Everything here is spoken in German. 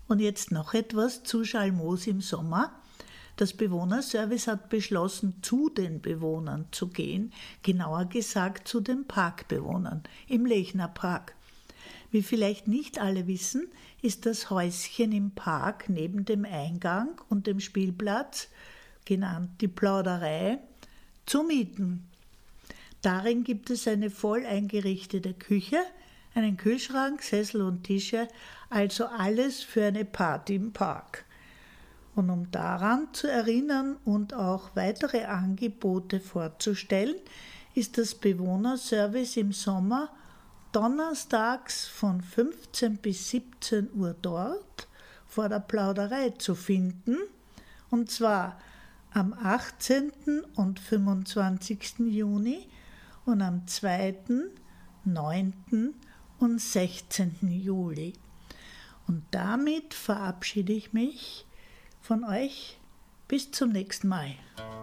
Und jetzt noch etwas zu Schalmoos im Sommer. Das Bewohnerservice hat beschlossen, zu den Bewohnern zu gehen, genauer gesagt zu den Parkbewohnern im Lechner Park. Wie vielleicht nicht alle wissen, ist das Häuschen im Park neben dem Eingang und dem Spielplatz, genannt die Plauderei, zu mieten. Darin gibt es eine voll eingerichtete Küche, einen Kühlschrank, Sessel und Tische, also alles für eine Party im Park. Und um daran zu erinnern und auch weitere Angebote vorzustellen, ist das Bewohnerservice im Sommer donnerstags von 15 bis 17 Uhr dort vor der Plauderei zu finden, und zwar am 18. und 25. Juni und am 2., 9. und 16. Juli. Und damit verabschiede ich mich von euch. Bis zum nächsten Mal.